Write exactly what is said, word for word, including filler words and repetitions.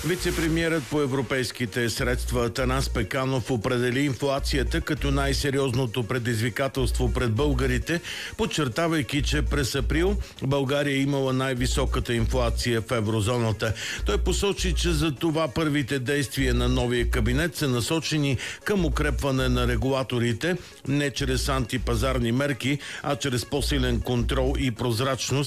Вице-премиерът по европейските средства Атанас Пеканов определи инфлацията като най-сериозното предизвикателство пред българите, подчертавайки, че през април България е имала най-високата инфлация в еврозоната. Той посочи, че за това първите действия на новия кабинет са насочени към укрепване на регулаторите, не чрез антипазарни мерки, а чрез по-силен контрол и прозрачност